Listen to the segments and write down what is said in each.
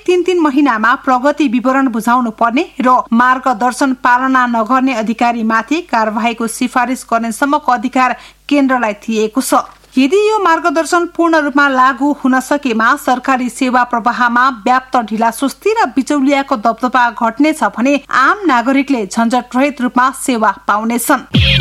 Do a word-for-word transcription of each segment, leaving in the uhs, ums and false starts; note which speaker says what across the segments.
Speaker 1: तीन तीन महिनामा प्रगति विवरण बुझाउनु पर्ने र मार्गदर्शन पालना नगर्ने अधिकारीमाथि कारबाहीको सिफारिस गर्नेसम्मको अधिकार केन्द्रलाई दिएको छ। यदि यो मार्गदर्शन पूर्ण रूपमा लागू हुन सकेमा सरकारी सेवा प्रवाहमा व्याप्त ढिलासुस्ती र बिचौलियाको दबदबा घट्नेछ भने आम नागरिकले झन्झट रहित रूपमा सेवा पाउनेछन्।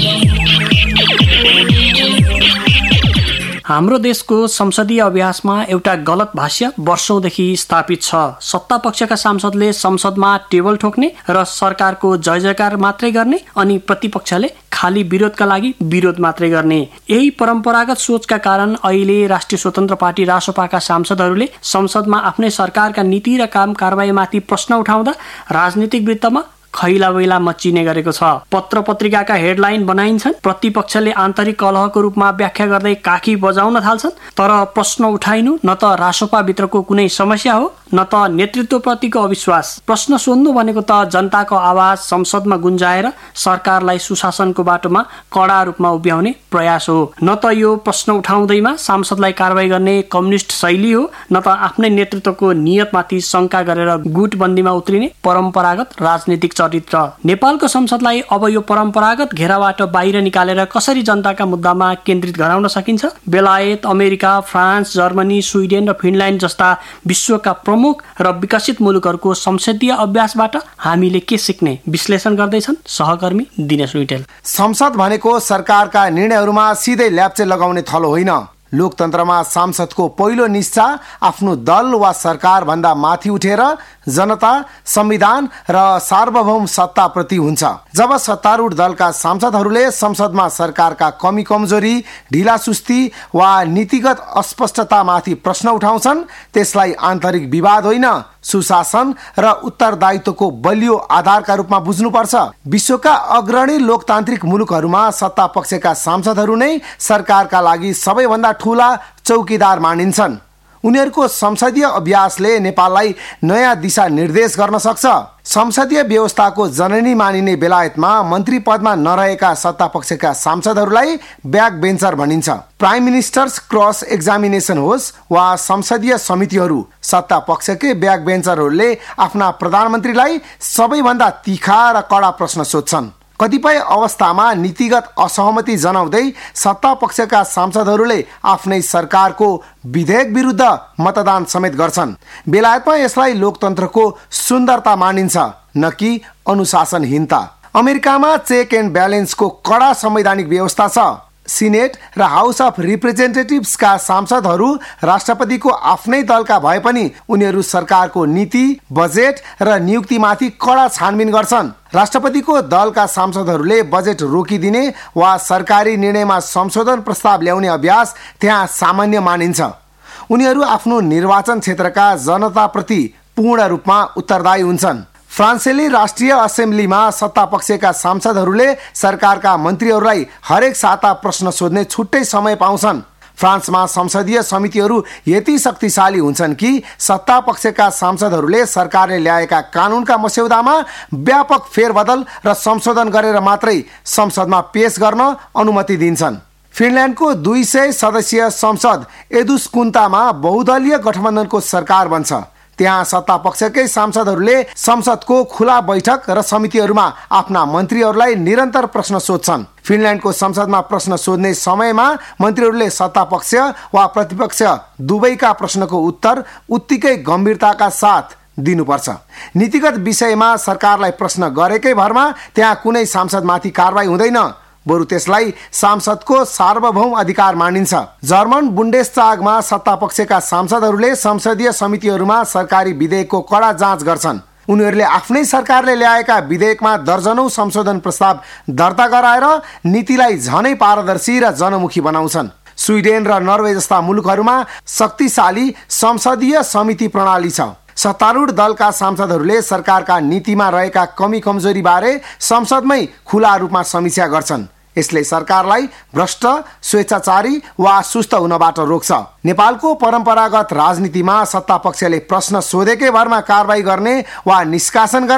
Speaker 2: हाम्रो देशको संसदीय अभ्यासमा एउटा गलत भाष्य वर्षौंदेखि स्थापित छ। सत्ता पक्षका सांसदले संसदमा टेबल ठोक्ने र सरकारको जय जयकार मात्रै गर्ने अनि प्रतिपक्षले खाली विरोधका लागि विरोध मात्रै गर्ने। यही परम्परागत सोचका कारण अहिले राष्ट्रिय स्वतन्त्र पार्टी रासपाका सांसदहरूले संसदमा आफ्नै सरकारका नीति र काम कारबाहीमाथि प्रश्न उठाउँदा राजनीतिक वृत्तमा खैला बैला मचिने गरेको छ। पत्र पत्रिकाका हेडलाइन बनाइन्छन्, प्रतिपक्षले आन्तरिक कलहको रूपमा व्याख्या गर्दै काखी बजाउन थाल्छन्, तर प्रश्न उठाइनु न त रासपा भित्रको कुनै समस्या हो न त नेतृत्वप्रतिको अविश्वास। प्रश्न सोध्नु भनेको त जनताको आवाज संसदमा गुन्जाएर सरकारलाई सुशासनको बाटोमा कडा रूपमा उभ्याउने प्रयास हो। न त यो प्रश्न उठाउँदैमा सांसदलाई कारबाही गर्ने कम्युनिस्ट शैली हो न त आफ्नै नेतृत्वको नियतमाथि शंका गरेर गुटबन्दीमा उत्रिने परम्परागत राजनीतिक चरित्र। नेपालको संसदलाई अब यो परम्परागत घेराबाट बाहिर निकालेर कसरी जनताका मुद्दामा केन्द्रित गराउन सकिन्छ? बेलायत, अमेरिका, फ्रान्स, जर्मनी, स्विडेन र फिनल्यान्ड जस्ता विश्वका प्रमुख र विकसित मुलुकहरूको संसदीय अभ्यासबाट हामीले के सिक्ने विश्लेषण गर्दैछन् सहकर्मी दिनेश उइटेल।
Speaker 3: संसद भनेको सरकारका निर्णयहरूमा सिधै ल्याप्चे लगाउने थलो होइन। लोकतन्त्रमा सांसदको पहिलो निष्ठा आफ्नो दल वा सरकार भन्दा माथि उठेर जनता, संविधान र सार्वभौम सत्ता प्रति हुन्छ। जब सत्तारूढ दलका सांसदहरूले संसदमा सरकारका कमी कमजोरी, ढिलासुस्ती वा नीतिगत अस्पष्टतामाथि प्रश्न उठाउँछन्, त्यसलाई आन्तरिक विवाद होइन सुशासन र उत्तरदायित्वको बलियो आधारका रूपमा बुझ्नुपर्छ। विश्वका अग्रणी लोकतान्त्रिक मुलुकहरूमा सत्ता पक्षका सांसदहरू नै सरकारका लागि सबैभन्दा ठूला चौकीदार मानिन्छन्। उनीहरूको संसदीय अभ्यासले नेपाललाई नयाँ दिशा निर्देश गर्न सक्छ। संसदीय व्यवस्थाको जननी मानिने बेलायतमा मन्त्री पदमा नरहेका सत्ता पक्षका सांसदहरूलाई ब्याक बेन्चर भनिन्छ। प्राइम मिनिस्टर्स क्रस एक्जामिनेसन होस् वा संसदीय समितिहरू, सत्ता पक्षकै ब्याक बेन्चरहरूले आफ्ना प्रधानमन्त्रीलाई सबैभन्दा तीखा र कडा प्रश्न सोध्छन्। कतिपय अवस्थामा नीतिगत असहमति जनाउँदै सत्ता पक्षका सांसदहरूले आफ्नै सरकारको विधेयक विरुद्ध मतदान समेत गर्छन्। बेलायतमा यसलाई लोकतन्त्रको सुन्दरता मानिन्छ, न कि अनुशासनहीनता। अमेरिकामा चेक एन्ड ब्यालेन्सको कडा संवैधानिक व्यवस्था छ। सिनेट र हाउस अफ रिप्रेजेन्टेटिभ्सका सांसदहरू राष्ट्रपतिको आफ्नै दलका भए पनि उनीहरू सरकारको नीति, बजेट र नियुक्तिमाथि कडा छानबिन गर्छन्। राष्ट्रपतिको दलका सांसदहरूले बजेट रोकिदिने वा सरकारी निर्णयमा संशोधन प्रस्ताव ल्याउने अभ्यास त्यहाँ सामान्य मानिन्छ। उनीहरू आफ्नो निर्वाचन क्षेत्रका जनताप्रति पूर्ण रूपमा उत्तरदायी हुन्छन्। फ्रान्सेली राष्ट्रिय असेम्ब्लीमा सत्ता पक्षका सांसदहरूले सरकारका मन्त्रीहरूलाई हरेक साता प्रश्न सोध्ने छुट्टै समय पाउँछन्। फ्रान्समा संसदीय समितिहरू यति शक्तिशाली हुन्छन् कि सत्ता पक्षका सांसदहरूले सरकारले ल्याएका कानुनका मस्यौदामा व्यापक फेरबदल र संशोधन गरेर मात्रै संसदमा पेश गर्न अनुमति दिन्छन्। फिनल्यान्डको दुई सय सदस्यीय संसद एदुस्कुन्तामा बहुदलीय गठबन्धनको सरकार बन्छ। त्यहाँ सत्ता पक्षकै सांसदहरूले संसदको खुला बैठक र समितिहरूमा आफ्ना मन्त्रीहरूलाई निरन्तर प्रश्न सोध्छन्। फिनल्यान्डको संसदमा प्रश्न सोध्ने समयमा मन्त्रीहरूले सत्ता पक्ष वा प्रतिपक्ष दुवैका प्रश्नको उत्तर उत्तिकै गम्भीरताका साथ दिनुपर्छ। नीतिगत विषयमा सरकारलाई प्रश्न गरेकै भरमा त्यहाँ कुनै सांसदमाथि कारबाही हुँदैन, बरु त्यसलाई सांसदको सार्वभौम अधिकार मानिन्छ। जर्मन बुन्डेसटागमा सत्ता पक्षका सांसदहरूले संसदीय समितिहरूमा सरकारी विधेयकको कडा जाँच गर्छन्। उनीहरूले आफ्नै सरकारले ल्याएका विधेयकमा दर्जनौं संशोधन प्रस्ताव दर्ता गराएर नीतिलाई झनै पारदर्शी र जनमुखी बनाउँछन्। स्विडेन र नर्वे जस्ता मुलुकहरूमा शक्तिशाली संसदीय समिति प्रणाली छ। सत्तारूढ दलका सांसदहरूले सरकारका नीतिमा रहेका कमी कमजोरी बारे संसदमै खुला रूपमा समीक्षा गर्छन्। यसले सरकारलाई भ्रष्ट, स्वेच्छाचारी वा सुस्त हुनबाट रोक्छ। नेपालको परम्परागत राजनीतिमा सत्ता पक्षले प्रश्न सोधेकै भरमा कारबाही गर्ने वा निष्कासन गर्ने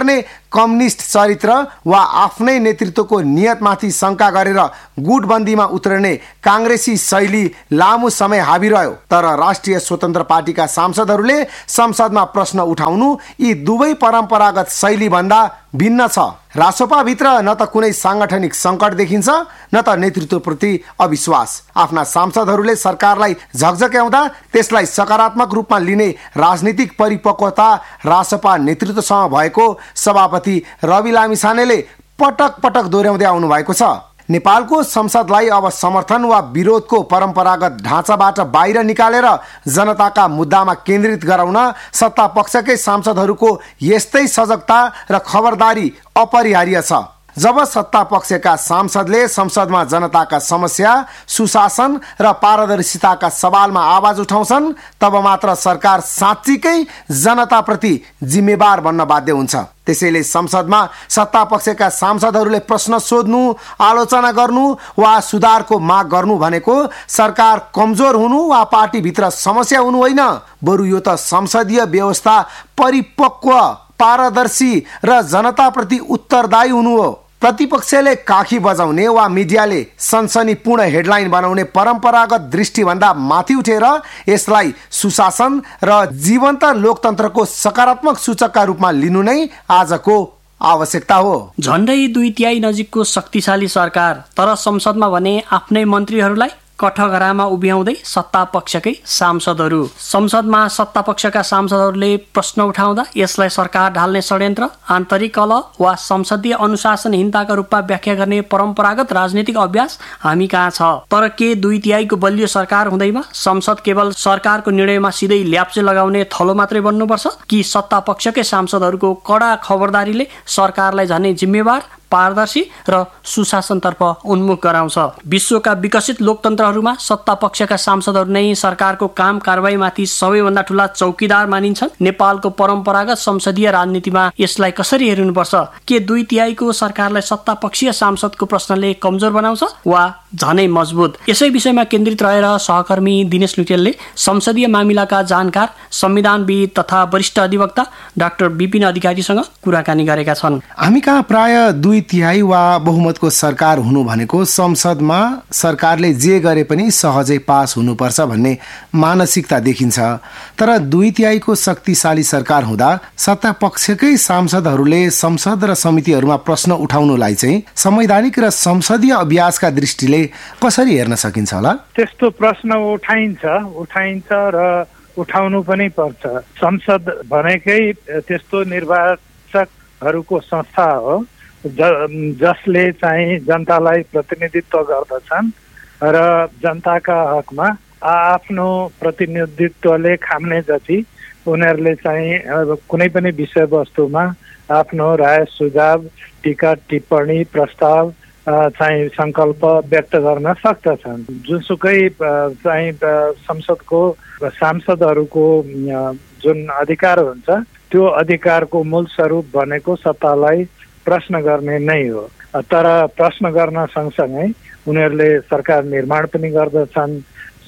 Speaker 3: कम्युनिस्ट चरित्र वा आफ्नै नेतृत्वको नियतमाथि शङ्का गरेर गुटबन्दीमा उत्रने काङ्ग्रेसी शैली लामो समय हाबी रह्यो। तर राष्ट्रिय स्वतन्त्र पार्टीका सांसदहरूले संसदमा प्रश्न उठाउनु यी दुवै परम्परागत शैली भन्दा भिन्न छ। रासोपा भित्र न त कुनै सांगठनिक संकट देखिन्छ न त नेतृत्वप्रति अविश्वास। आफ्ना सांसदहरूले सरकारलाई झकझक्याउँदा त्यसलाई सकारात्मक रूपमा लिने राजनीतिक परिपक्वता रासोपा नेतृत्वसँग भएको सभापति रवि लामिछानेले पटक पटक दोहोऱ्याउँदै आउनु भएको छ। नेपालको संसदलाई अब समर्थन वा विरोधको परम्परागत ढाँचाबाट बाहिर निकालेर जनताका मुद्दामा केन्द्रित गराउन सत्ता पक्षकै सांसदहरूको यस्तै सजगता र खबरदारी अपरिहार्य छ। जब सत्ता पक्षका सांसदले संसदमा जनताका समस्या, सुशासन र पारदर्शिताका सवालमा आवाज उठाउँछन् तब मात्र सरकार साँच्चीकै जनताप्रति जिम्मेवार बन्न बाध्य हुन्छ। त्यसैले संसदमा सत्ता पक्षका सांसदहरूले प्रश्न सोध्नु, आलोचना गर्नु वा सुधारको माग गर्नु भनेको सरकार कमजोर हुनु वा पार्टीभित्र समस्या हुनु होइन, बरु यो त संसदीय व्यवस्था परिपक्व, पारदर्शी र जनताप्रति उत्तरदायी हुनु हो। प्रतिपक्षले काखी बजाउने वा मिडियाले सनसनीपूर्ण हेडलाइन बनाउने परम्परागत दृष्टिभन्दा माथि उठेर यसलाई सुशासन र जीवन्त लोकतन्त्रको सकारात्मक सूचकका रूपमा लिनु नै आजको आवश्यकता हो।
Speaker 2: झण्डै दुई तिहाई नजिकको शक्तिशाली सरकार, तर संसदमा भने आफ्नै मन्त्रीहरूलाई कठघरामा उभ्याउँदै सत्ता पक्षकै सांसदहरू। संसदमा सत्ता पक्षका सांसदहरूले प्रश्न उठाउँदा यसलाई सरकार ढाल्ने षड्यन्त्र, आन्तरिक कलह वा संसदीय अनुशासनहीनताका रूपमा व्याख्या गर्ने परम्परागत राजनीतिक अभ्यास हामी कहाँ छ। तर के दुई तिहाईको बलियो सरकार हुँदैमा संसद केवल सरकारको निर्णयमा सिधै ल्याप्चे लगाउने थलो मात्रै बन्नुपर्छ कि सत्ता पक्षकै सांसदहरूको कडा खबरदारीले सरकारलाई झनै जिम्मेवार, पारदर्शी र सुशासनतर्फ उन्मुख गराउँछ। विश्वका विकसित लोकतन्त्रहरूमा सत्ता पक्षका सांसदहरू नै सरकारको काम कारबाहीमाथि सबैभन्दा ठूला चौकीदार मानिन्छन्। नेपालको परम्परागत संसदीय राजनीतिमा यसलाई कसरी हेर्नुपर्छ? के दुई तिहाईको सरकारलाई सत्ता पक्षीय सांसदको प्रश्नले कमजोर बनाउँछ वा झनै मजबुत? यसै विषयमा केन्द्रित रहेर सहकर्मी दिनेश लुटेलले संसदीय मामिलाका जानकार, संविधानविद तथा वरिष्ठ अधिवक्ता डाक्टर विपिन अधिकारीसँग कुराकानी गरेका छन्।
Speaker 3: हामी कहाँ प्राय दुई तिहाई वा बहुमतको सरकार हुनु भनेको संसदमा सरकारले जे गरे पनि सहजै पास हुनुपर्छ भन्ने मानसिकता देखिन्छ। तर दुई तिहाईको शक्तिशाली सरकार हुँदा सत्ता पक्षकै सांसदहरूले संसद र समितिहरूमा प्रश्न उठाउनुलाई चाहिँ संवैधानिक र संसदीय अभ्यासका दृष्टिले कसरी हेर्न सकिन्छ होला?
Speaker 4: त्यस्तो प्रश्न उठाइन्छ उठाइन्छ र उठाउनु पनि पर्छ। संसद भनेकै त्यस्तो निर्वाचकहरूको संस्था हो जसले चाहिँ जनतालाई प्रतिनिधित्व गर्दछन् र जनताका हकमा आफ्नो प्रतिनिधित्वले खाम्ने जति उनीहरूले चाहिँ कुनै पनि विषयवस्तुमा आफ्नो राय, सुझाव, टीका टिप्पणी, प्रस्ताव चाहिँ संकल्प व्यक्त गर्न सक्दछन्। जुनसुकै चाहिँ संसदको सांसदहरूको जुन अधिकार हुन्छ त्यो अधिकारको मूल स्वरूप भनेको सत्तालाई प्रश्न गर्ने नै हो। तर प्रश्न गर्न सँगसँगै उनीहरूले सरकार निर्माण पनि गर्दछन्,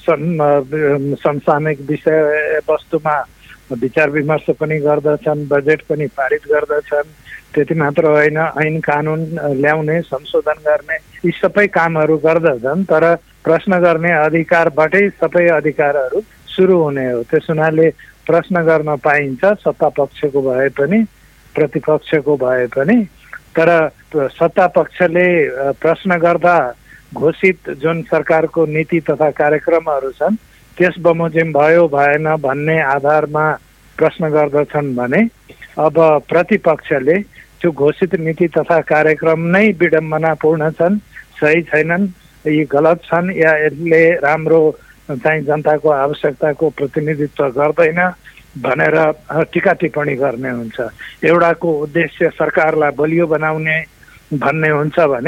Speaker 4: समसामयिक विषय वस्तुमा विचार विमर्श पनि गर्दछन्, बजेट पनि पारित गर्दछन्। त्यति मात्र होइन, ऐन कानुन ल्याउने, संशोधन गर्ने, यी सबै कामहरू गर्दछन्। तर प्रश्न गर्ने अधिकारबाटै सबै अधिकारहरू सुरु हुने हो। त्यस हुनाले प्रश्न गर्न पाइन्छ, सत्ता पक्षको भए पनि प्रतिपक्षको भए पनि। तर सत्ता पक्षले प्रश्न गर्दा घोषित जुन सरकारको नीति तथा कार्यक्रमहरू छन् त्यस बमोजिम भयो भएन भन्ने आधारमा प्रश्न गर्दछन् भने अब प्रतिपक्षले त्यो घोषित नीति तथा कार्यक्रम नै विडम्बनापूर्ण छन्, सही छैनन्, यी गलत छन् या यसले राम्रो चाहिँ जनताको आवश्यकताको प्रतिनिधित्व गर्दैन भनेर टीका टिप्पणी गर्ने हुन्छ। एउटाको उद्देश्य सरकारलाई बलियो बनाउने भन्ने हुन्छ भने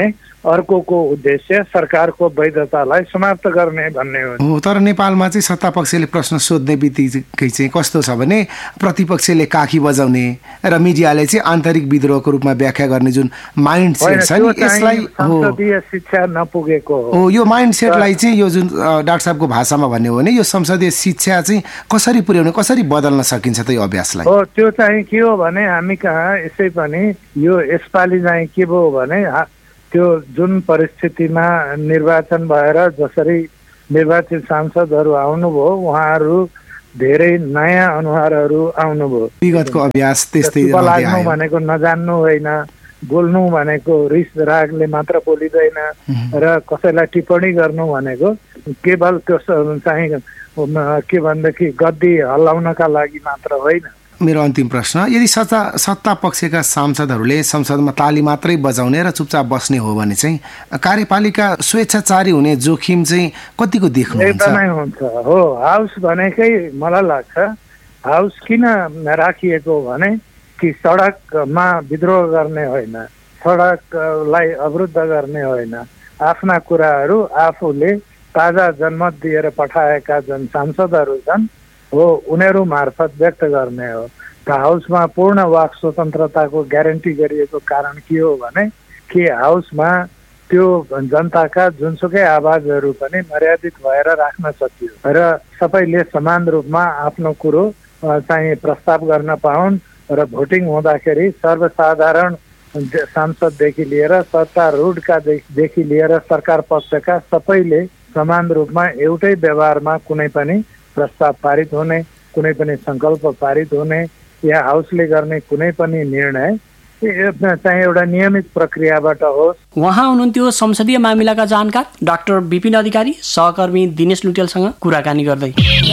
Speaker 4: अर्कोको उद्देश्य सरकारको वैधतालाई समाप्त गर्ने भन्ने हो।
Speaker 3: तर नेपालमा चाहिँ सत्ता पक्षले प्रश्न सोध्ने बित्तिकै चाहिँ कस्तो छ भने प्रतिपक्षले काखी बजाउने र मिडियाले चाहिँ आन्तरिक विद्रोहको रूपमा व्याख्या गर्ने जुन माइन्ड सेट छ नि यसलाई
Speaker 4: संसदीय शिक्षा नपुगेको
Speaker 3: हो। यो माइन्ड सेटलाई चाहिँ यो जुन डाक्टर साहबको भाषामा भन्ने हो भने यो संसदीय शिक्षा चाहिँ कसरी पुर्याउने कसरी बदल्न सकिन्छ त यो अभ्यासलाई?
Speaker 4: हो त्यो चाहिँ के हो भने हामी कहाँ यसै पनि यो यसपालि चाहिँ के भयो भने त्यो जुन परिस्थितिमा निर्वाचन भएर जसरी निर्वाचित सांसदहरू आउनुभयो उहाँहरू धेरै नयाँ अनुहारहरू आउनुभयो।
Speaker 3: विगतको अभ्यास त्यस्तै
Speaker 4: लाग्नु भनेको नजान्नु होइन, बोल्नु भनेको रिस रागले मात्र बोलिँदैन र कसैलाई टिप्पणी गर्नु भनेको केवल त्यो चाहिँ के भनेदेखि गद्दी हल्लाउनका लागि मात्र होइन।
Speaker 3: मेरो अन्तिम प्रश्न, यदि सत्ता सत्ता पक्षका सांसदहरूले संसदमा ताली मात्रै बजाउने र चुपचाप बस्ने हो भने चाहिँ कार्यपालिका स्वेच्छाचारी हुने जोखिम चाहिँ कतिको देख्नुहुन्छ?
Speaker 4: एकदमै हुन्छ। हो, हाउस भनेकै मलाई लाग्छ हाउस किन राखिएको भने कि सडकमा विद्रोह गर्ने होइन, सडकलाई अवरुद्ध गर्ने होइन, आफ्ना कुराहरू आफूले ताजा जनमत दिएर पठाएका जुन सांसदहरू छन् हो उनीहरू मार्फत व्यक्त गर्ने हो। त हाउसमा पूर्ण वाक स्वतन्त्रताको ग्यारेन्टी गरिएको कारण के हो भने कि हाउसमा त्यो जनताका जुनसुकै आवाजहरू पनि मर्यादित भएर राख्न सकियो र सबैले समान रूपमा आफ्नो कुरो चाहिँ प्रस्ताव गर्न पाउन् र भोटिङ हुँदाखेरि सर्वसाधारण सांसददेखि लिएर सत्तारूढका देखि लिएर सरकार पक्षका सबैले समान रूपमा एउटै व्यवहारमा कुनै पनि प्रस्ताव पारित हुने, कुनै पनि संकल्प पारित हुने या हाउसले गर्ने कुनै पनि निर्णय चाहिँ एउटा नियमित प्रक्रियाबाट होस्।
Speaker 2: उहाँ हुनुहुन्थ्यो संसदीय मामिलाका जानकार डाक्टर विपिन अधिकारी, सहकर्मी दिनेश लुटेलसँग कुराकानी गर्दै।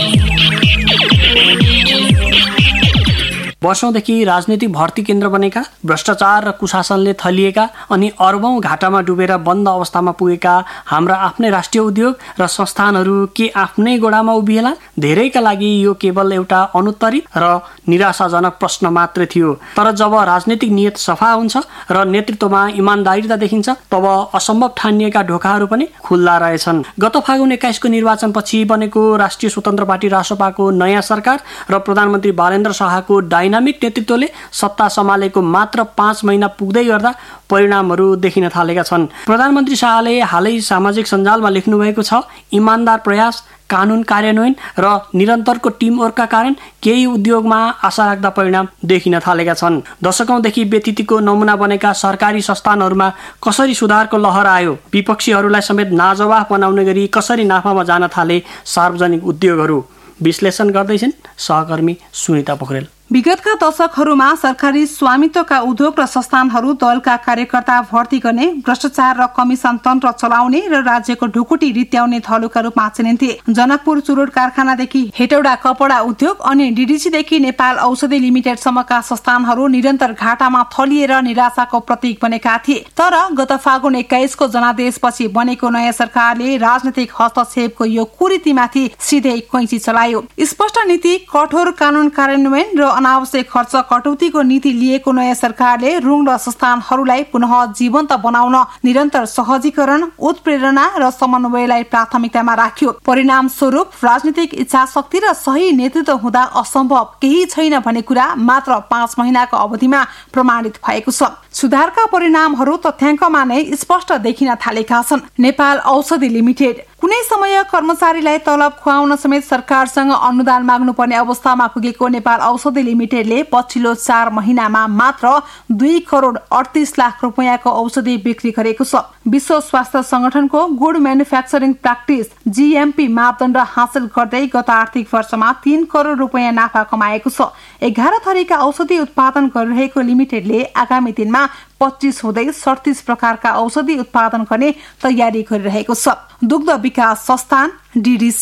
Speaker 2: वर्षौंदेखि राजनीतिक भर्ती केन्द्र बनेका, भ्रष्टाचार र कुशासनले थलिएका अनि अरबौं घाटामा डुबेर बन्द अवस्थामा पुगेका हाम्रा आफ्नै राष्ट्रिय उद्योग र संस्थानहरू के आफ्नै गोडामा उभिएला? धेरैका लागि यो केवल एउटा अनुत्तरित र निराशाजनक प्रश्न मात्रै थियो। तर जब राजनीतिक नियत सफा हुन्छ र नेतृत्वमा इमानदारीता देखिन्छ तब असम्भव ठानिएका ढोकाहरू पनि खुल्ला रहेछन्। गत फागुन एक्काइसको निर्वाचनपछि बनेको राष्ट्रिय स्वतन्त्र पार्टी रासपाको नयाँ सरकार र प्रधानमन्त्री बालेन्द्र शाहको डाइनामिक नेतृत्वले सत्ता सम्हालेको मात्र पाँच महिना पुग्दै गर्दा परिणामहरू देखिन थालेका छन्। प्रधानमन्त्री शाहले हालै सामाजिक सञ्जालमा लेख्नु भएको छ, इमानदार प्रयास, कानुन कार्यान्वयन र निरन्तरको टिमवर्कका कारण केही उद्योगमा आशा राख्दा परिणाम देखिन थालेका छन्। दशकौंदेखि व्यतिथिको नमुना बनेका सरकारी संस्थानहरूमा कसरी सुधारको लहर आयो, विपक्षीहरूलाई समेत नाजवाफ बनाउने गरी कसरी नाफामा जान थाले सार्वजनिक उद्योगहरू, विश्लेषण गर्दैछन् सहकर्मी सुनिता पोखरेल।
Speaker 1: विगतका दशकहरूमा सरकारी स्वामित्वका उद्योग र संस्थानहरू दलका कार्यकर्ता भर्ती गर्ने, भ्रष्टाचार र कमिसन तन्त्र चलाउने र राज्यको ढुकुटी रित्याउने थलोका रूपमा चिनिन्थे। जनकपुर चुरोट कारखानादेखि हेटौडा कपडा उद्योग अनि डीडीसीदेखि नेपाल औषधि लिमिटेडसम्मका संस्थानहरू निरन्तर घाटामा थलिएर निराशाको प्रतीक बनेका थिए। तर गत फागुन एक्काइसको जनादेशपछि बनेको नयाँ सरकारले राजनैतिक हस्तक्षेपको यो कुरीतिमाथि सिधै कैँची चलायो। स्पष्ट नीति, कठोर कानून कार्यान्वयन र अनावश्यक खर्च कटौतीको नीति लिएको नयाँ सरकारले ऋण र संस्थानहरूलाई पुनः जीवन्त बनाउन निरन्तर सहजीकरण, उत्प्रेरणा र समन्वयलाई प्राथमिकतामा राख्यो। परिणाम स्वरूप राजनीतिक इच्छाशक्ति र सही नेतृत्व हुँदा असम्भव केही छैन भन्ने कुरा मात्र पाँच महिनाको अवधिमा प्रमाणित भएको छ। सुधारका परिणामहरू तथ्याङ्कमा नै स्पष्ट देखिन थालेका छन्। नेपाल औषधि लिमिटेड कुनै समय कर्मचारीलाई तलब खुवाउन समेत सरकारसँग अनुदान माग्नुपर्ने अवस्थामा पुगेको नेपाल औषधि लिमिटेडले पछिल्लो चार महिनामा मात्र दुई करोड अडतिस लाख रुपियाँको औषधि बिक्री गरेको छ। विश्व स्वास्थ्य संगठनको गुड म्यानुफ्याक्चरिङ प्र्याक्टिस जीएमपी मापदण्ड हासिल गर्दै गत आर्थिक वर्षमा तीन करोड रुपियाँ नाफा कमाएको छ। एघार थरीका औषधि उत्पादन गरिरहेको लिमिटेडले आगामी दिनमा पच्चीस हुँदै सडतिस प्रकारका औषधि उत्पादन गर्ने तयारी गरिरहेको छ। दुग्ध विकास संस्थान डीडीसी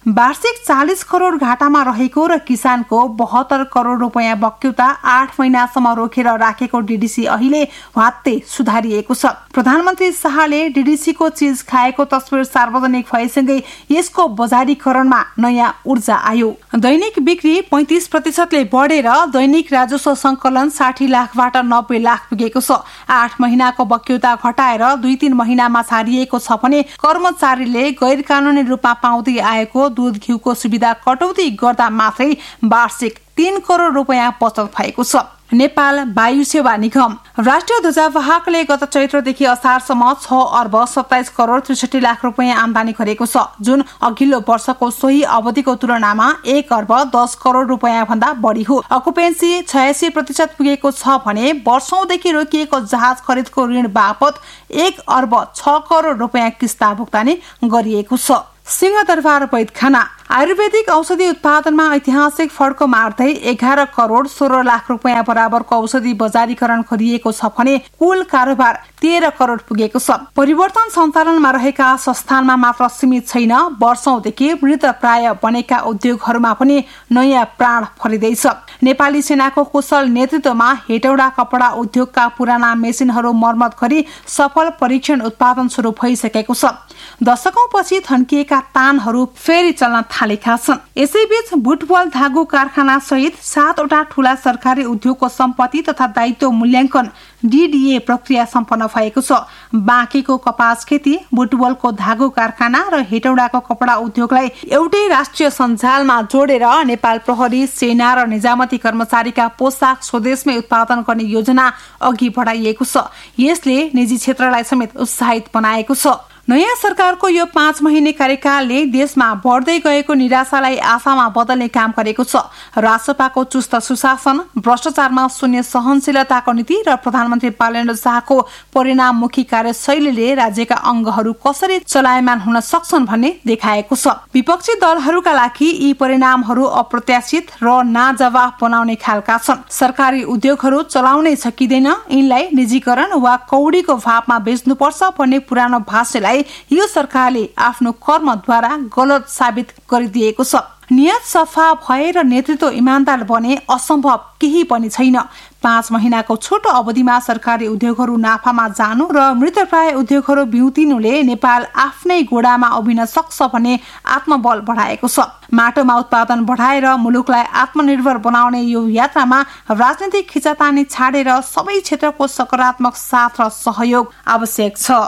Speaker 1: वार्षिक चालीस करोड घाटामा रहेको र किसानको बहत्तर करोड रुपियाँ बक्यौता आठ महिनासम्म रोकेर राखेको डीडीसी अहिले वात्तै सुधारिएको छ। प्रधानमन्त्री शाहले डीडीसीको चीज खाएको तस्बिर सार्वजनिक भएसँगै यसको बजारीकरणमा नयाँ ऊर्जा आयो। दैनिक बिक्री पैंतिस प्रतिशतले बढेर दैनिक राजस्व संकलन साठी लाखबाट नब्बे लाख पुगेको छ। आठ महिनाको बक्यौता घटाएर दुई तीन महिनामा सारिएको छ भने कर्मचारीले गैर कानूनी रूपमा पाउँदै आएको दूध घिउको सुविधा कटौती गर्दा मात्रै वार्षिक तीन करोड रुपियाँ बचत भएको छ। नेपाल वायु सेवा निगम राष्ट्रिय ध्वजावाहकले गत चैत्रदेखि असारसम्म छ अर्ब सत्ताइस करोड त्रिसठी लाख रुपियाँ आमदानी गरेको छ, जुन अघिल्लो वर्षको सोही अवधिको तुलनामा एक अर्ब दस करोड रुपियाँ भन्दा बढी हो। अकुपेन्सी छयासी प्रतिशत पुगेको छ भने वर्षौंदेखि रोकिएको जहाज खरिदको ऋण बापत एक अर्ब छ करोड रुपियाँ किस्ता भुक्तानी गरिएको छ। सिंहदरबार वैद्यखाना आयुर्वेदिक औषधि उत्पादनमा ऐतिहासिक फड्को मार्दै एघार करोड सोह्र लाख रुपियाँ बराबरको औषधि बजारीकरण गरिएको छ भने कुल कारोबार तेह्र करोड पुगेको छ। परिवर्तन सञ्चालनमा रहेका संस्थानमा मात्र सीमित छैन, वर्षौंदेखि मृत प्राय बनेका उद्योगहरूमा पनि नयाँ प्राण फरिँदैछ। नेपाली सेनाको कुशल नेतृत्वमा हेटौडा कपडा उद्योगका पुराना मेसिनहरू मर्मत गरी सफल परीक्षण उत्पादन शुरू भइसकेको छ। दशकौं पछि थन्किएका तानहरू फेरि चल्न थालेका छन्। यसैबीच बुटबल धागो कारखाना सहित सातवटा ठूला सरकारी उद्योगको सम्पत्ति तथा दायित्व मूल्याङ्कन डीडीए प्रक्रिया सम्पन्न भएको छ। बाँकीको कपास खेती, बुटबलको धागो कारखाना र हेटौडाको कपडा उद्योगलाई एउटै राष्ट्रिय सञ्जालमा जोडेर नेपाल प्रहरी, सेना र निजामती कर्मचारीका पोसाक स्वदेशमै उत्पादन गर्ने योजना अघि बढाइएको छ। यसले निजी क्षेत्रलाई समेत उत्साहित बनाएको छ। नयाँ सरकारको यो पाँच महिने कार्यकालले देशमा बढ्दै गएको निराशालाई आशामा बदल्ने काम गरेको छ। रासपाको चुस्त सुशासन, भ्रष्टाचारमा शून्य सहनशीलताको नीति र प्रधानमन्त्री बालेन्द्र शाहको परिणाममुखी कार्यशैलीले राज्यका अङ्गहरू कसरी चलायमान हुन सक्छन् भन्ने देखाएको छ। विपक्षी दलहरूका लागि यी परिणामहरू अप्रत्याशित र नाजवाफ बनाउने खालका छन्। सरकारी उद्योगहरू चलाउनै सकिँदैन, यिनलाई निजीकरण वा कौडीको भावमा बेच्नुपर्छ भन्ने पुरानो भाष्यलाई यो सरकारले आफ्नो कर्मद्वारा गलत साबित गरिदिएको छ। नियत सफा भएर नेतृत्व इमानदार बने असम्भव केही पनि छैन। पाँच महिनाको छोटो अवधिमा सरकारी उद्योगहरू नाफामा जानु र मृतप्राय उद्योगहरू बिउतिनुले नेपाल आफ्नै गोडामा उभिन सक्छ भन्ने आत्मबल बढाएको छ। माटोमा उत्पादन बढाएर मुलुकलाई आत्मनिर्भर बनाउने यो यात्रामा राजनीतिक खिचातानी छाडेर सबै क्षेत्रको सकारात्मक साथ र सहयोग आवश्यक छ।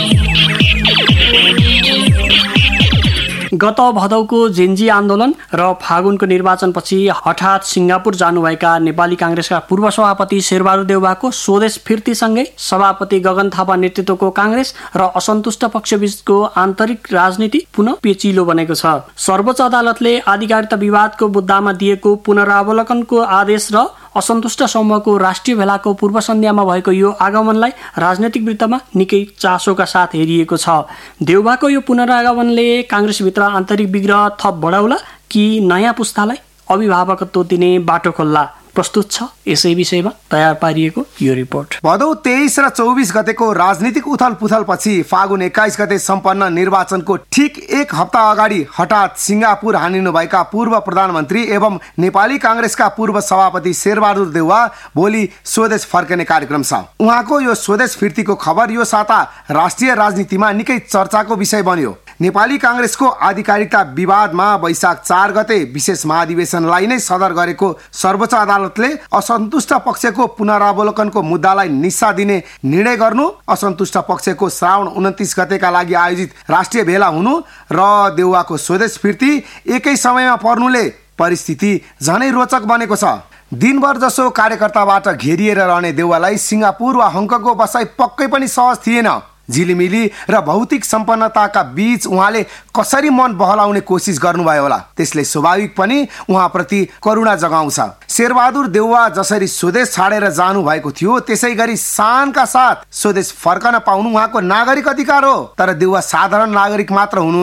Speaker 2: गत भदौको जेन्जी आन्दोलन र फागुनको निर्वाचनपछि हठात सिङ्गापुर जानुभएका नेपाली काङ्ग्रेसका पूर्व सभापति शेरबहादुर देउवाको स्वदेश फिर्तीसँगै सभापति गगन थापा नेतृत्वको काङ्ग्रेस र असन्तुष्ट पक्षबीचको आन्तरिक राजनीति पुनः पेचिलो बनेको छ। सर्वोच्च अदालतले आधिकारिता विवादको मुद्दामा दिएको पुनरावलोकनको आदेश र असन्तुष्ट समूहको राष्ट्रिय भेलाको पूर्व सन्ध्यामा भएको यो आगमनलाई राजनैतिक वृत्तमा निकै चासोका साथ हेरिएको छ। देउवाको यो पुनरागमनले काङ्ग्रेसभित्र आन्तरिक विग्रह थप बढाउला कि नयाँ पुस्तालाई अभिभावकत्व दिने बाटो खोल्ला? प्रस्तुत छ यसै विषयमा तयार पारिएको यो रिपोर्ट।
Speaker 3: भदौ तेइस र चौबिस गतेको राजनीतिक उथल पुथल पछि फागुन एक्काइस गते सम्पन्न निर्वाचनको ठिक एक हप्ता अगाडि हठात सिङ्गापुर हानिनुभएका पूर्व प्रधानमन्त्री एवं नेपाली काङ्ग्रेसका पूर्व सभापति शेरबहादुर देउवा भोलि स्वदेश फर्कने कार्यक्रम छ। उहाँको यो स्वदेश फिर्तीको खबर यो साता राष्ट्रिय राजनीतिमा निकै चर्चाको विषय बन्यो। नेपाली काङ्ग्रेसको आधिकारिकता विवादमा वैशाख चार गते विशेष महाधिवेशनलाई नै सदर गरेको सर्वोच्च अदालतले असन्तुष्ट पक्षको पुनरावलोकनको मुद्दालाई निस्सा दिने निर्णय गर्नु, असन्तुष्ट पक्षको श्रावण उन्तिस गतेका लागि आयोजित राष्ट्रिय भेला हुनु र देउवाको स्वदेश फिर्ती एकै समयमा पर्नुले परिस्थिति झनै रोचक बनेको छ। दिनभर जसो कार्यकर्ताबाट घेरिएर रहने देउवालाई सिङ्गापुर वा हङकङको बसाई पक्कै पनि सहज थिएन। झिलिमिली र भौतिक सम्पन्नताका बीच उहाँले कसरी मन बहलाउने कोसिस गर्नुभयो होला, त्यसले स्वाभाविक पनि उहाँप्रति करुणा जगाउँछ। शेरबहादुर देउवा जसरी स्वदेश छाडेर जानु भएको थियो त्यसै गरी शानका साथ स्वदेश फर्कन पाउनु उहाँको नागरिक अधिकार हो। तर देउवा साधारण नागरिक मात्र हुनुहुन्न,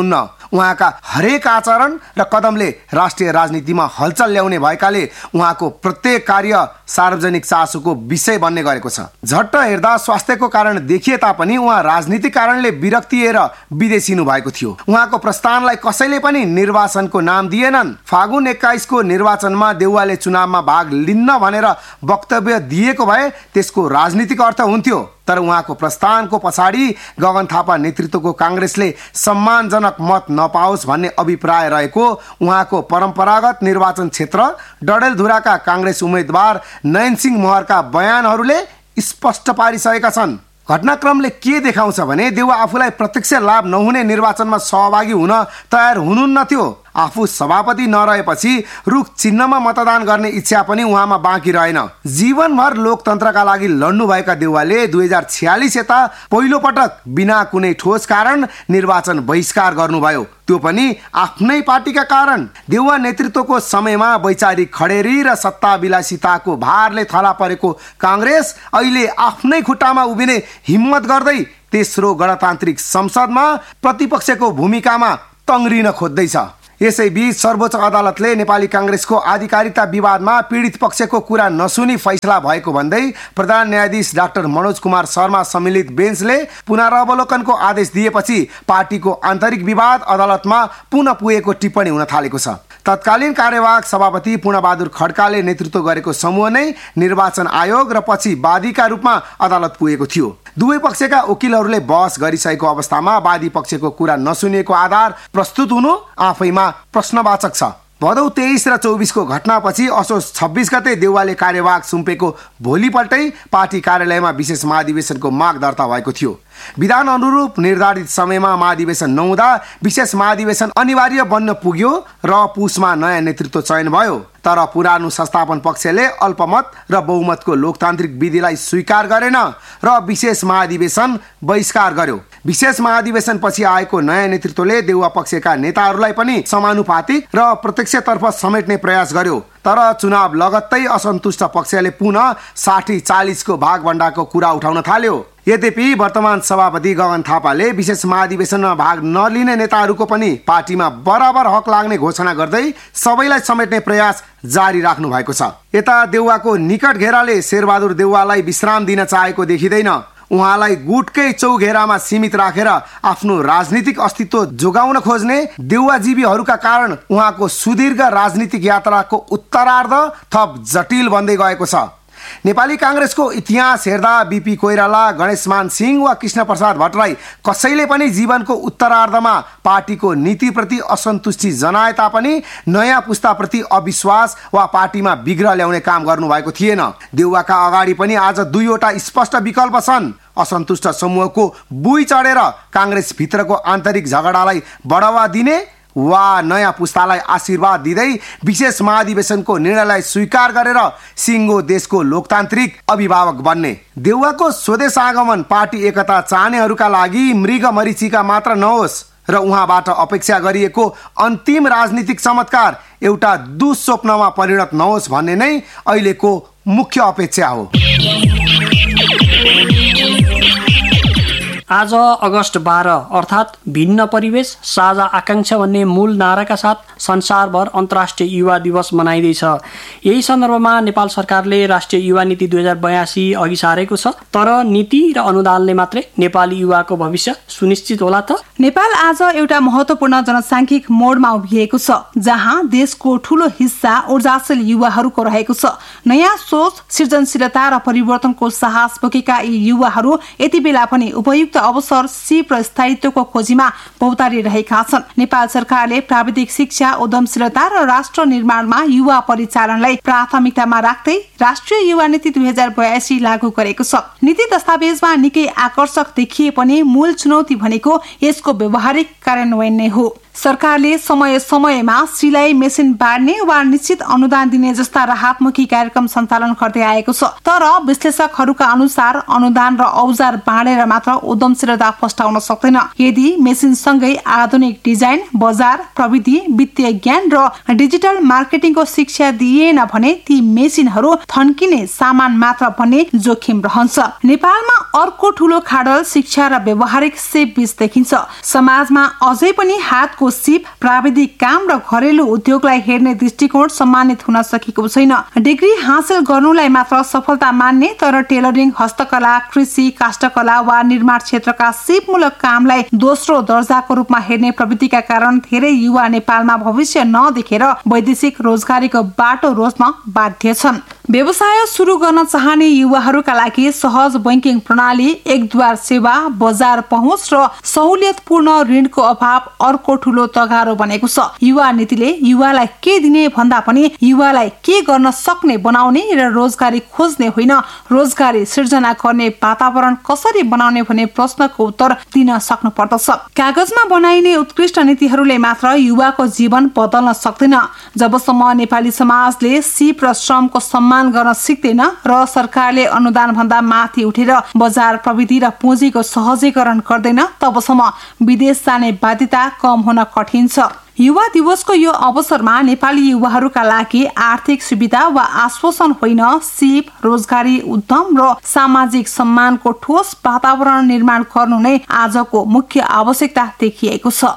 Speaker 3: उहाँका हरेक आचरण र कदमले राष्ट्रिय राजनीतिमा हलचल ल्याउने भएकाले उहाँको प्रत्येक कार्य सार्वजनिक चासोको विषय बन्ने गरेको छ। झट्ट हेर्दा स्वास्थ्यको कारण देखिए तापनि उहाँ राजनीतिक कारणले विरक्तिएर विदेशिनु भएको थियो। उहाँको प्रस्थानलाई कसैले पनि निर्वाचनको नाम दिएनन्। फागुन एक्काइसको निर्वाचनमा देउवाले चुनावमा भाग लिन्न भनेर वक्तव्य दिएको भए त्यसको राजनीतिक अर्थ हुन्थ्यो। तर उहाँको प्रस्थानको पछाडि गगन थापा नेतृत्वको काङ्ग्रेसले सम्मानजनक मत नपाओस् भन्ने अभिप्राय रहेको उहाँको परम्परागत निर्वाचन क्षेत्र डडेलधुराका काङ्ग्रेस उम्मेद्वार नयनसिंह महरका बयानहरूले स्पष्ट पारिसकेका छन्। घटनाक्रमले के देखाउँछ भने देउवा आफूलाई प्रत्यक्ष लाभ नहुने निर्वाचनमा सहभागी हुन तयार हुनुहुन्न थियो। आफू सभापति नरहेपछि रुख चिन्हमा मतदान गर्ने इच्छा पनि उहाँमा बाँकी रहेन। जीवनभर लोकतन्त्रका लागि लड्नुभएका देउवाले दुई हजार छ्यालिस यता पहिलो पटक बिना कुनै ठोस कारण निर्वाचन बहिष्कार गर्नुभयो, त्यो पनि आफ्नै पार्टीका कारण। देउवा नेतृत्वको समयमा वैचारिक खडेरी र सत्ता विलासिताको भारले थला परेको काङ्ग्रेस अहिले आफ्नै खुट्टामा उभिने हिम्मत गर्दै तेस्रो गणतान्त्रिक संसदमा प्रतिपक्षको भूमिकामा तङ्ग्रिन खोज्दैछ। यसैबीच सर्वोच्च अदालतले नेपाली काङ्ग्रेसको आधिकारिकता विवादमा पीडित पक्षको कुरा नसुनी फैसला भएको भन्दै प्रधान न्यायाधीश डाक्टर मनोज कुमार शर्मा सम्मिलित बेन्चले पुनरावलोकनको आदेश दिएपछि पार्टीको आन्तरिक विवाद अदालतमा पुनः पुगेको टिप्पणी हुन थालेको छ। तत्कालीन कार्यवाहक सभापति पूर्णबहादुर खड्काले नेतृत्व गरेको समूह नै निर्वाचन आयोग र पछि वादीका रूपमा अदालत पुगेको थियो। दुवै पक्षका वकिलहरूले बहस गरिसकेको अवस्थामा वादी पक्षको कुरा नसुनिएको आधार प्रस्तुत हुनु आफैमा प्रश्नवाचक छ। भदौ तेइस र चौबिसको घटनापछि असोज छब्बिस गते देउवाले कार्यवाहक सुम्पेको भोलिपल्टै पार्टी कार्यालयमा विशेष महाधिवेशनको माग दर्ता भएको थियो। विधान अनुरूप निर्धारित समयमा महाधिवेशन नहुँदा विशेष महाधिवेशन अनिवार्य बन्न पुग्यो र पुसमा नयाँ नेतृत्व चयन भयो। तर पुरानो संस्थापन पक्षले अल्पमत र बहुमतको लोकतान्त्रिक विधिलाई स्वीकार गरेन र विशेष महाधिवेशन बहिष्कार गर्यो। विशेष महाधिवेशन पछि आएको नयाँ नेतृत्वले देउवा पक्षका नेताहरूलाई पनि समानुपातिक र प्रत्यक्षतर्फ समेट्ने प्रयास गर्यो। तर चुनाव लगत्तै असन्तुष्ट पक्षले पुनः साठी चालिसको भागभण्डाको कुरा उठाउन थाल्यो। यद्यपि वर्तमान सभापति गगन थापाले विशेष महाधिवेशनमा भाग नलिने नेताहरूको पनि पार्टीमा बराबर हक लाग्ने घोषणा गर्दै सबैलाई समेट्ने प्रयास जारी राख्नु भएको छ। यता देउवाको निकट घेराले शेरबहादुर देउवालाई विश्राम दिन चाहेको देखिँदैन। उहाँलाई गुटकै चौघेरामा सीमित राखेर आफ्नो राजनीतिक अस्तित्व जोगाउन खोज्ने देउवाजीवीहरूका कारण उहाँको सुदीर्घ राजनीतिक यात्राको उत्तरार्ध थप जटिल बन्दै गएको छ। नेपाली काङ्ग्रेसको इतिहास हेर्दा बीपी कोइराला, गणेशमान सिंह वा कृष्ण प्रसाद भट्टराई कसैले पनि जीवनको उत्तरार्धमा पार्टीको नीतिप्रति असन्तुष्टि जनाए तापनि नयाँ पुस्ताप्रति अविश्वास वा पार्टीमा विग्रह ल्याउने काम गर्नुभएको थिएन। देउवाका अगाडि पनि आज दुईवटा स्पष्ट विकल्प छन्। असन्तुष्ट समूहको बुई चढेर काङ्ग्रेस भित्रको आन्तरिक झगडालाई बढावा दिने वा नयाँ पुस्तालाई आशीर्वाद दिँदै विशेष महाधिवेशनको निर्णयलाई स्वीकार गरेर सिङ्गो देशको लोकतान्त्रिक अभिभावक बन्ने। देउवाको स्वदेश आगमन पार्टी एकता चाहनेहरूका लागि मृग मरीचिका मात्र नहोस् र उहाँबाट अपेक्षा गरिएको अन्तिम राजनीतिक चमत्कार एउटा दुःस्वप्नमा परिणत नहोस् भन्ने नै अहिलेको मुख्य अपेक्षा हो।
Speaker 2: आज अगस्त बाह्र अर्थात् भिन्न परिवेश साझा आकांक्षा भन्ने मूल नाराका साथ संसारभर अन्तर्राष्ट्रिय युवा दिवस मनाइँदैछ। यही सन्दर्भमा नेपाल सरकारले राष्ट्रिय युवा नीति दुई हजार बयासी अघि सारेको छ। तर नीति र अनुदानले मात्रै नेपाली युवाको भविष्य सुनिश्चित होला त?
Speaker 1: नेपाल आज एउटा महत्त्वपूर्ण जनसाङ्ख्यिक मोडमा उभिएको छ, जहाँ देशको ठूलो हिस्सा ऊर्जाशील युवाहरूको रहेको छ। नयाँ सोच, सृजनशीलता र परिवर्तनको साहस बोकेका यी युवाहरू यति बेला पनि उपयुक्त अवसर, सिप र स्थायित्वको खोजीमा पौतारिरहेका छन्। नेपाल सरकारले प्राविधिक शिक्षा, उद्यमशीलता र राष्ट्र निर्माणमा युवा परिचालनलाई प्राथमिकतामा राख्दै राष्ट्रिय युवा नीति दुई हजार बयासी लागू गरेको छ। नीति दस्तावेजमा निकै आकर्षक देखिए पनि मूल चुनौती भनेको यसको व्यावहारिक कार्यान्वयन नै हो। सरकारले समय समयमा सिलाई मेसिन बाँड्ने वा निश्चित अनुदान दिने जस्ता राहतमुखी कार्यक्रम सञ्चालन गर्दै आएको छ। तर विश्लेषकहरूका अनुसार अनुदान र औजार बाँडेर मात्र उद्यमशीलता फस्टाउन सक्दैन। यदि मेसिनसँगै आधुनिक डिजाइन, बजार, प्रविधि, वित्तीय ज्ञान र डिजिटल मार्केटिङको शिक्षा दिएन भने ती मेसिनहरू थन्किने सामान मात्र भन्ने जोखिम रहन्छ। नेपालमा अर्को ठूलो खाडल शिक्षा र व्यावहारिक सेप बीच देखिन्छ। समाजमा अझै पनि हातको युवाको सिप प्राविधिक काम र घरेलु उद्योगलाई हेर्ने दृष्टिकोण सम्मानित हुन सकेको छैन। डिग्री हासिल गर्नुलाई मात्र सफलता मान्ने तर टेलरिङ, हस्तकला, कृषि, काष्ठकला वा निर्माण क्षेत्रका सिपमूलक कामलाई दोस्रो दर्जाको रूपमा हेर्ने प्रवृत्तिका कारण धेरै युवा नेपालमा भविष्य नदेखेर वैदेशिक रोजगारीको बाटो रोज्न बाध्य छन्। व्यवसाय सुरु गर्न चाहने युवाहरूका लागि सहज बैंकिङ प्रणाली, एकद्वार सेवा, बजार पहुँच र सहुलियतपूर्ण ऋणको अभाव अर्को ठूलो तगारो बनेको छ। युवा नीतिले युवालाई के दिने भन्दा पनि युवालाई के गर्न सक्ने बनाउने र रोजगारी खोज्ने होइन, रोजगारी सिर्जना गर्ने वातावरण कसरी बनाउने भन्ने प्रश्नको उत्तर दिन सक्नु पर्दछ। कागजमा बनाइने उत्कृष्ट नीतिहरूले मात्र युवाको जीवन बदल्न सक्दैन। जबसम्म नेपाली समाजले सिप र श्रमको सम्मान गर्न सिक्दैन र सरकारले अनुदान भन्दा माथि उठेर बजार प्रविधि र पुँजीको सहजीकरण गर्दैन, तबसम्म विदेश जाने बाध्यता कम हुन कठिन छ। युवा दिवसको यो अवसरमा नेपाली युवाहरूका लागि आर्थिक सुविधा वा आश्वासन होइन, सिप, रोजगारी, उद्यम र सामाजिक सम्मानको ठोस वातावरण निर्माण गर्नु नै आजको मुख्य आवश्यकता देखिएको छ।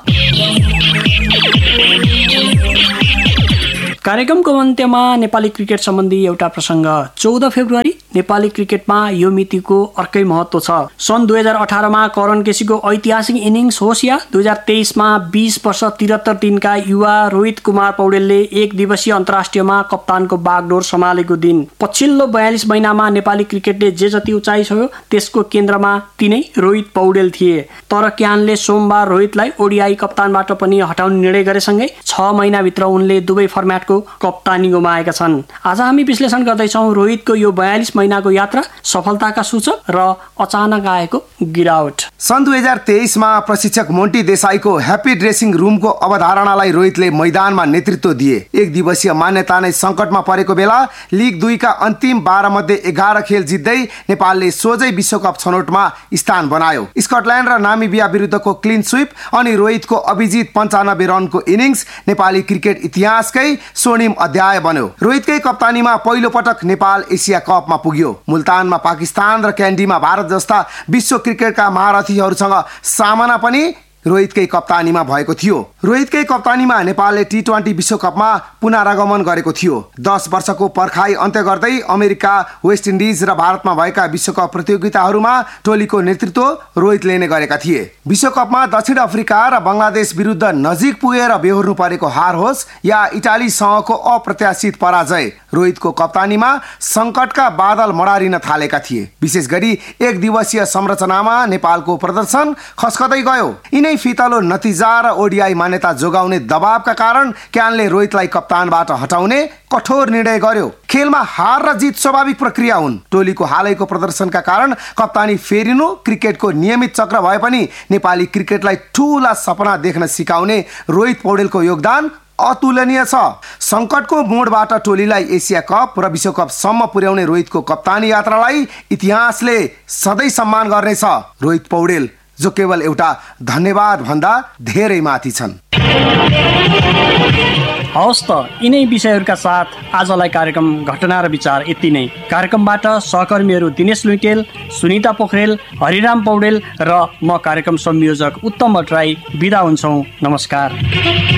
Speaker 2: कार्यक्रमको अन्त्यमा नेपाली क्रिकेट सम्बन्धी एउटा प्रसङ्ग। चौध फेब्रुअरी नेपाली क्रिकेटमा यो मितिको अर्कै महत्व छ। सन् दुई हजार अठारमा करण केसीको ऐतिहासिक इनिङ्स होस् या दुई हजार तेइसमा बीस वर्ष त्रिहत्तर दिनका युवा रोहित कुमार पौडेलले एक दिवसीय अन्तर्राष्ट्रियमा कप्तानको बागडोर सम्हालेको दिन, पछिल्लो बयालिस महिनामा नेपाली क्रिकेटले जे जति उचाइ छ्यो त्यसको केन्द्रमा तिनै रोहित पौडेल थिए। तर क्यानले सोमबार रोहितलाई ओडिआई कप्तानबाट पनि हटाउने निर्णय गरेसँगै छ महिनाभित्र उनले दुवै फर्म्याटको कप्तानी गुमाएका छन्। आज हामी विश्लेषण गर्दैछौँ रोहितको यो बयालिस महिनाको यात्रा, सफलताका सूचक र अचानक आएको गिरावट।
Speaker 3: सन् दुई हजार तेइसमा प्रशिक्षक मोन्टी देसाईको ह्याप्पी ड्रेसिङ रुमको अवधारणालाई रोहितले मैदानमा नेतृत्व दिए। एक दिवसीय मान्यता नै सङ्कटमा परेको बेला लिग दुईका अन्तिम बाह्र मध्ये एघार खेल जित्दै नेपालले सोझै विश्वकप छनौटमा स्थान बनायो। स्कटल्यान्ड र नामिबिया विरुद्धको क्लिन स्विप अनि रोहितको अभिजित पन्चानब्बे रनको इनिङ्स नेपाली क्रिकेट इतिहासकै स्वर्णिम अध्याय बन्यो। रोहितकै कप्तानीमा पहिलो पटक नेपाल एसिया कपमा पुग्यो। मुल्तानमा पाकिस्तान र क्यान्डीमा भारत जस्ता विश्व क्रिकेटका महारथीहरूसँग सामना पनि रोहितकै कप्तानीमा भएको थियो। रोहितकै कप्तानीमा नेपालले टी ट्वेन्टी विश्वकपमा पुनरागमन गरेको थियो। दस वर्षको पर्खाइ अन्त्य गर्दै अमेरिका, वेस्ट इन्डिज र भारतमा भएका विश्वकप प्रतियोगिताहरूमा टोलीको नेतृत्व रोहितले नै गरेका थिए। विश्वकपमा दक्षिण अफ्रिका र बङ्गलादेश विरुद्ध नजिक पुगेर बेहोर्नु परेको हार होस् या इटालीसँगको अप्रत्याशित पराजय, रोहितको कप्तानीमा सङ्कटका बादल मडारिन थालेका थिए। विशेष गरी एक दिवसीय संरचनामा नेपालको प्रदर्शन खस्कदै गयो। यिनै फितलो नतिजा र ओडिआई मान्यता जोगाउने दबावका कारण क्यानले रोहितलाई कप्तानबाट हटाउने कठोर निर्णय गर्यो। खेलमा हार र जित स्वाभाविक प्रक्रिया हुन्। टोलीको हालैको प्रदर्शनका कारण कप्तानी फेरिनु क्रिकेटको नियमित चक्र भए पनि नेपाली क्रिकेटलाई ठूला सपना देख्न सिकाउने रोहित पौडेलको योगदान अतुलनीय छ। सङ्कटको मोडबाट टोलीलाई एसिया कप र विश्वकपसम्म पुर्याउने रोहितको कप्तानी यात्रालाई इतिहासले सधैँ सम्मान गर्नेछ। रोहित पौडेल जो केवल एउटा धन्यवाद भन्दा धेरै माथि छन्।
Speaker 2: हवस् त, यिनै विषयहरूका साथ आजलाई कार्यक्रम घटना र विचार यति नै। कार्यक्रमबाट सहकर्मीहरू दिनेश लुइटेल, सुनिता पोखरेल, हरिराम पौडेल र म कार्यक्रम संयोजक उत्तम भट्टराई बिदा हुन्छौँ। नमस्कार।